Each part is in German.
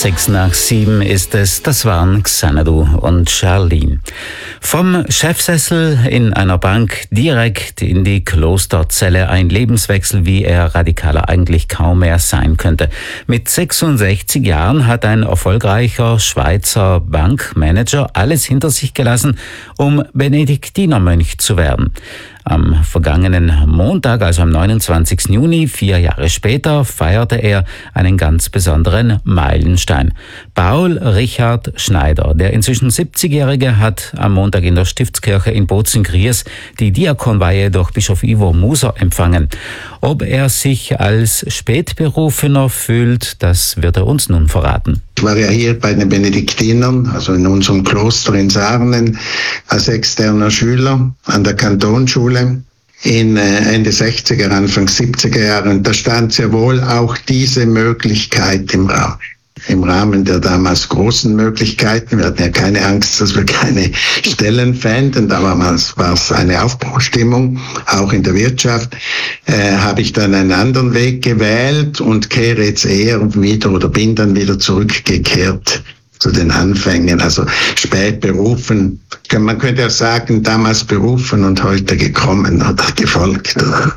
6:06 ist es. Das waren Xanadu und Charlene. Vom Chefsessel in einer Bank direkt in die Klosterzelle. Ein Lebenswechsel, wie er radikaler eigentlich kaum mehr sein könnte. Mit 66 Jahren hat ein erfolgreicher Schweizer Bankmanager alles hinter sich gelassen, um Benediktinermönch zu werden. Am vergangenen Montag, also am 29. Juni, 4 Jahre später, feierte er einen ganz besonderen Meilenstein. Paul Richard Schneider, der inzwischen 70-Jährige, hat am Montag in der Stiftskirche in Bozen-Gries die Diakonweihe durch Bischof Ivo Muser empfangen. Ob er sich als Spätberufener fühlt, das wird er uns nun verraten. Ich war ja hier bei den Benediktinern, also in unserem Kloster in Sarnen, als externer Schüler an der Kantonsschule in Ende 60er, Anfang 70er Jahre. Und da stand sehr wohl auch diese Möglichkeit im Raum. Im Rahmen der damals großen Möglichkeiten. Wir hatten ja keine Angst, dass wir keine Stellen fänden. Damals war es eine Aufbruchstimmung, auch in der Wirtschaft. Habe ich dann einen anderen Weg gewählt und kehre jetzt eher wieder oder bin dann wieder zurückgekehrt zu den Anfängen, also spät berufen. Man könnte ja sagen, damals berufen und heute gekommen oder gefolgt.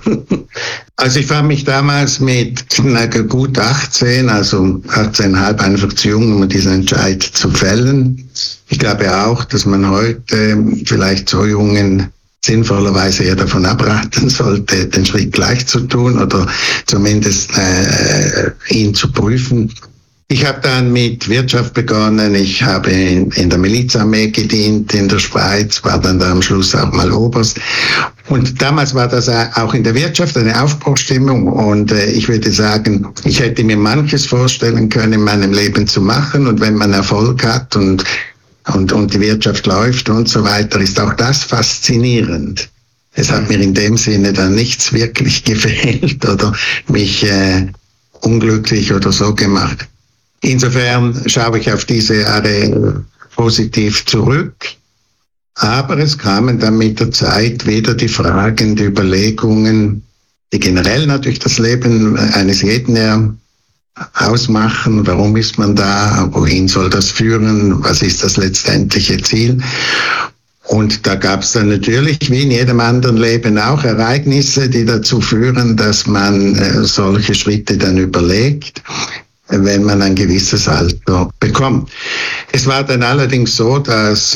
Also ich war mich damals mit gut 18, also 18,5 einfach zu jung, um diesen Entscheid zu fällen. Ich glaube auch, dass man heute vielleicht so Jungen sinnvollerweise eher davon abraten sollte, den Schritt gleich zu tun oder zumindest ihn zu prüfen. Ich habe dann mit Wirtschaft begonnen, ich habe in der Milizarmee gedient in der Schweiz, war dann da am Schluss auch mal Oberst. Und damals war das auch in der Wirtschaft eine Aufbruchstimmung und ich würde sagen, ich hätte mir manches vorstellen können, in meinem Leben zu machen, und wenn man Erfolg hat und die Wirtschaft läuft und so weiter, ist auch das faszinierend. Es hat mir in dem Sinne dann nichts wirklich gefehlt oder mich unglücklich oder so gemacht. Insofern schaue ich auf diese Jahre positiv zurück, aber es kamen dann mit der Zeit wieder die Fragen, die Überlegungen, die generell natürlich das Leben eines jeden ja ausmachen. Warum ist man da? Wohin soll das führen? Was ist das letztendliche Ziel? Und da gab es dann natürlich, wie in jedem anderen Leben, auch Ereignisse, die dazu führen, dass man solche Schritte dann überlegt, wenn man ein gewisses Alter bekommt. Es war dann allerdings so, dass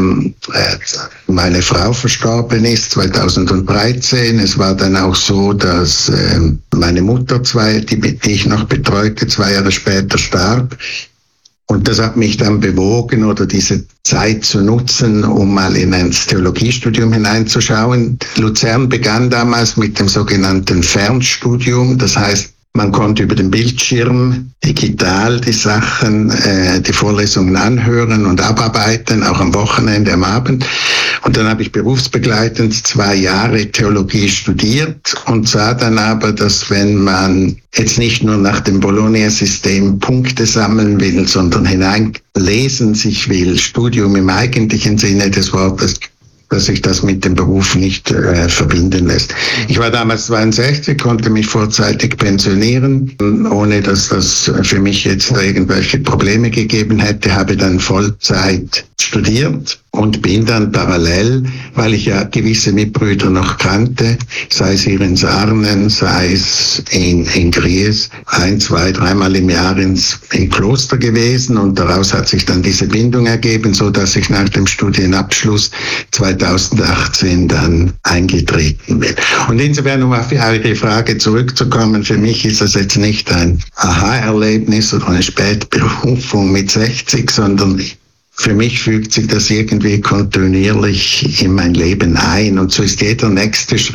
meine Frau verstorben ist 2013. Es war dann auch so, dass meine Mutter, die ich noch betreute, 2 Jahre später starb. Und das hat mich dann bewogen, oder diese Zeit zu nutzen, um mal in ein Theologiestudium hineinzuschauen. Luzern begann damals mit dem sogenannten Fernstudium. Das heißt, man konnte über den Bildschirm digital die Sachen, die Vorlesungen anhören und abarbeiten, auch am Wochenende, am Abend. Und dann habe ich berufsbegleitend 2 Jahre Theologie studiert und sah dann aber, dass wenn man jetzt nicht nur nach dem Bologna-System Punkte sammeln will, sondern hineinlesen sich will, Studium im eigentlichen Sinne des Wortes, dass sich das mit dem Beruf nicht verbinden lässt. Ich war damals 62, konnte mich vorzeitig pensionieren, ohne dass das für mich jetzt irgendwelche Probleme gegeben hätte, habe dann Vollzeit studiert und bin dann parallel, weil ich ja gewisse Mitbrüder noch kannte, sei es hier in Sarnen, sei es in Gries, 1, 2, 3 Mal im Jahr im Kloster gewesen, und daraus hat sich dann diese Bindung ergeben, so dass ich nach dem Studienabschluss 2018 dann eingetreten bin. Und insofern, um auf Ihre Frage zurückzukommen, für mich ist das jetzt nicht ein Aha-Erlebnis oder eine Spätberufung mit 60, sondern für mich fügt sich das irgendwie kontinuierlich in mein Leben ein, und so ist jeder nächste Schritt